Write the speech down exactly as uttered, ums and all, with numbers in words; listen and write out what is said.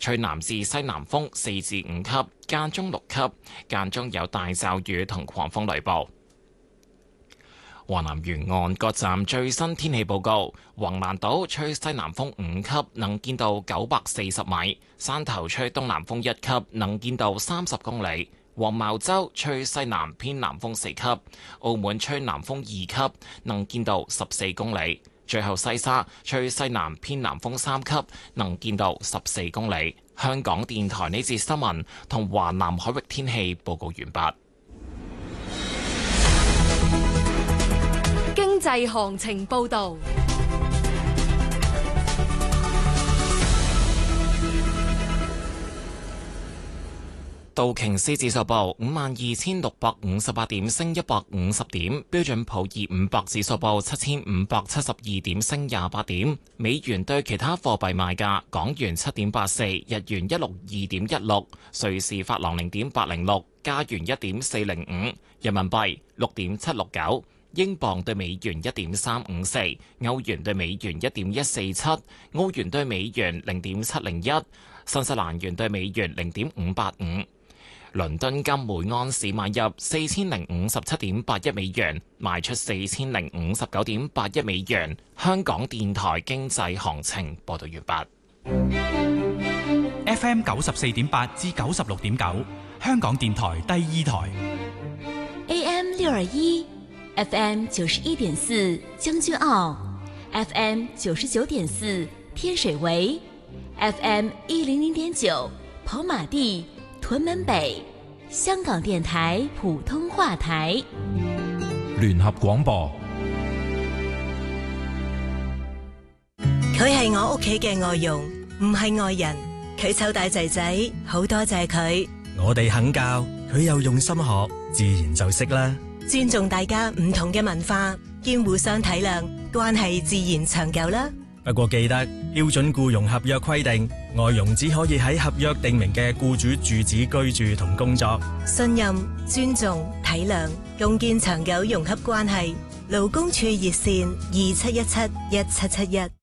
吹南至西南風四至五級，間中六級，間中有大驟雨同狂風雷暴。華南沿岸各站最新天氣報告：橫瀾島吹西南風五級，能見度九百四十米；汕頭吹東南風一級，能見度三十公里；黃茅洲吹西南偏南風四級；澳門吹南風二級，能見度十四公里；最後西沙吹西南偏南風三級，能見度十四公里。香港電台呢節新聞同華南海域天氣報告完畢。 經濟行情報道。 道瓊斯指數報五萬二千六百五十八點，升一百五十點；標準普爾五百指數報七千五百七十二點，升廿八點。美元對其他貨幣賣價：港元七點八四，日元一六二點一六，瑞士法郎零點八零六，加元一點四零五，人民幣六點七六九。英鎊對美元一點三五四，歐元對美元一點一四七，澳元對美元零點七零一，新西蘭元對美元零點五八五。倫敦金每安士買入四千零五十七點八一美元，賣出四千零五十九點八一美元。香港電台經濟行情報道完畢。 F M 九十四點八至九十六點九，香港電台第二台。 A M 六二一。F M 九十一點四將軍澳 ，F M 九十九點四天水圍 ，F M 一零零點九跑馬地屯門北，香港電台普通話台。 聯合廣播。 佢係我屋企嘅外傭，唔係外人。佢湊大仔仔，好多謝佢。 我哋肯教，佢又用心學，自然就識啦。 尊重大家唔同嘅文化，兼互相體諒，關係自然長久啦。 不過記得標準僱傭合約規定，外傭只可以喺合約訂明嘅僱主住址居住同工作。 信任、尊重、體諒，共建長久融洽關係。勞工處熱線二七一七一七七一。